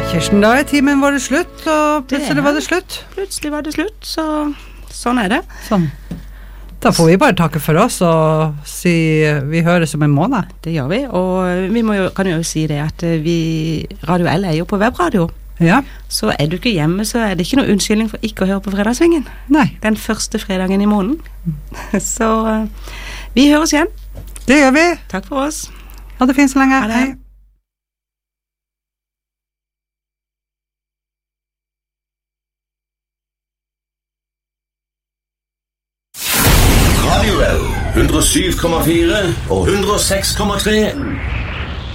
Kirsten, da timen var det slutt, og plutselig var det slutt. Plutselig var det slutt, så sånn det. Sånn. Da får vi bare takke for oss og si vi høres om en måned. Det gjør vi, og vi kan jo si det at Radio L jo på webradio. Ja. Så du ikke hjemme, så det ikke noe unnskyldning for ikke å høre på Fredagssvingen. Nei. Den første fredagen i måneden. Så vi høres igjen. Det gjør vi. Takk for oss. Ha det fint så lenge. Hei. Radio L 107,4 og 106,3